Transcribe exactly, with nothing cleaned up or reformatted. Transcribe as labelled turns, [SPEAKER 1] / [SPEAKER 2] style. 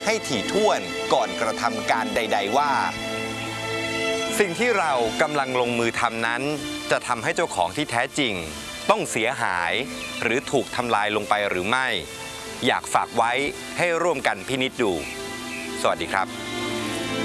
[SPEAKER 1] ให้ถี่ถ้วนก่อนกระทำการใดๆว่าสิ่งที่เรากำลังลงมือทำนั้นจะทำให้เจ้าของที่แท้จริงต้องเสียหายหรือถูกทำลายลงไปหรือไม่อยากฝากไว้ให้ร่วมกันพินิจดูสวัสดีครับ